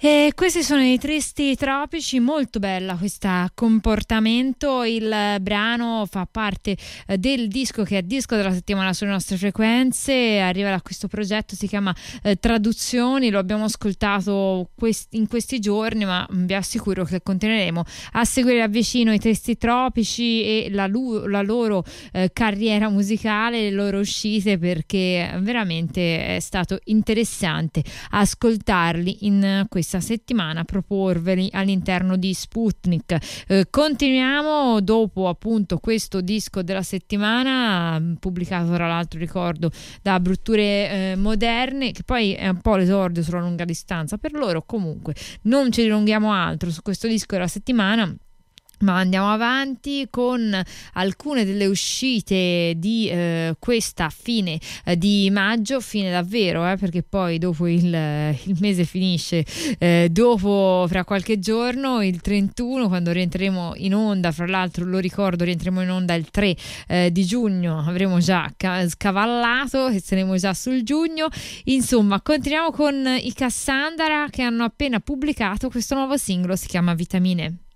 E questi sono i Tristi Tropici, molto bella questa Comportamento. Il brano fa parte del disco che è disco della settimana sulle nostre frequenze, arriva da questo progetto, si chiama Traduzioni, lo abbiamo ascoltato in questi giorni, ma vi assicuro che continueremo a seguire da vicino i Tristi Tropici e la loro carriera musicale, le loro uscite, perché veramente è stato interessante ascoltarli in questa settimana, proporveli all'interno di Sputnik. Continuiamo dopo appunto questo disco della settimana, pubblicato tra l'altro, ricordo, da Brutture Moderne, che poi è un po' l'esordio sulla lunga distanza per loro. Comunque non ci dilunghiamo altro su questo disco della settimana, ma andiamo avanti con alcune delle uscite di questa fine di maggio, fine davvero, perché poi dopo il mese finisce dopo, fra qualche giorno, il 31, quando rientreremo in onda. Fra l'altro, lo ricordo, rientreremo in onda il 3 di giugno, avremo già scavallato e saremo già sul giugno. Insomma, continuiamo con i Cassandra, che hanno appena pubblicato questo nuovo singolo, si chiama Vitamine.